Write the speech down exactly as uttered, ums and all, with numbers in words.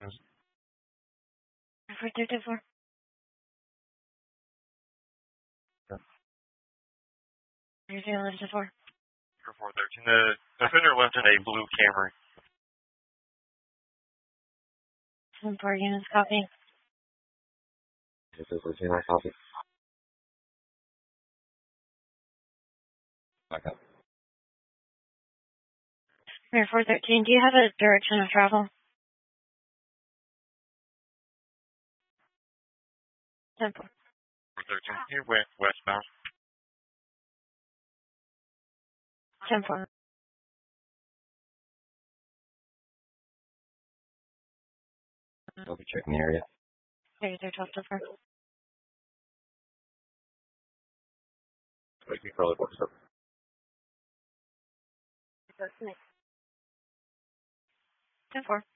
four thirty four. Zero to four. four thirteen. The offender left in a blue Camry. Ten four units, copy. This is Regina, copy. Back up. Rear four thirteen, do you have a direction of travel? Ten four. four thirteen, you went westbound. Ten four. I'll be checking the area. Thirty three twelve to four. Wait, you probably works up. Ten four.